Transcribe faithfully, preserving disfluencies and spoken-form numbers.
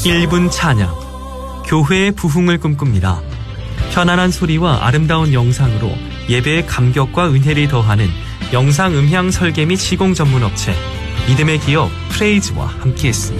일 분 찬양, 교회의 부흥을 꿈꿉니다. 편안한 소리와 아름다운 영상으로 예배의 감격과 은혜를 더하는 영상 음향 설계 및 시공 전문 업체 믿음의 기업 프레이즈와 함께했습니다.